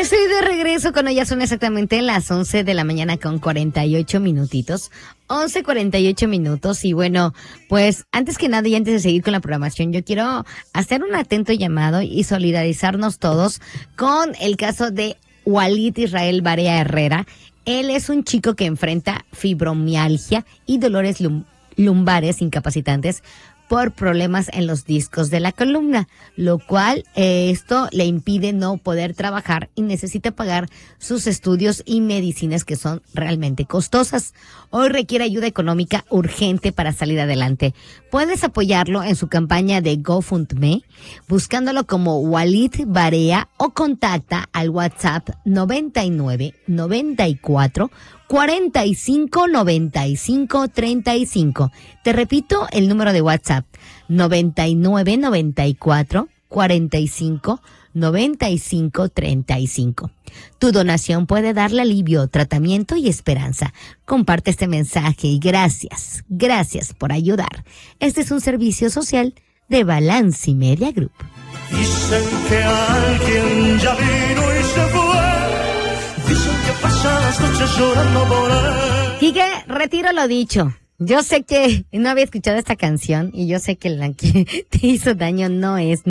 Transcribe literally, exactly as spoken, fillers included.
Estoy de regreso cuando ya son exactamente las once de la mañana con cuarenta y ocho minutitos. once cuarenta y ocho minutos. Y bueno, pues antes que nada y antes de seguir con la programación, yo quiero hacer un atento llamado y solidarizarnos todos con el caso de Walid Israel Barea Herrera. Él es un chico que enfrenta fibromialgia y dolores lum- lumbares incapacitantes por problemas en los discos de la columna, lo cual eh, esto le impide no poder trabajar y necesita pagar sus estudios y medicinas que son realmente costosas. Hoy requiere ayuda económica urgente para salir adelante. Puedes apoyarlo en su campaña de GoFundMe buscándolo como Walid Barea o contacta al WhatsApp noventa y nueve, noventa y cuatro, cuarenta y cinco, noventa y cinco, treinta y cinco. Te repito el número de WhatsApp, noventa y nueve, noventa y cuatro, cuarenta y cinco, noventa y cinco, treinta y cinco. Tu donación puede darle alivio, tratamiento y esperanza. Comparte este mensaje y gracias, gracias por ayudar. Este es un servicio social de Balance Media Group. Dicen que alguien ya vino y se fue. Dicen que pasan las noches llorando por él. Quique, retiro lo dicho. Yo sé que no había escuchado esta canción y yo sé que la que te hizo daño no es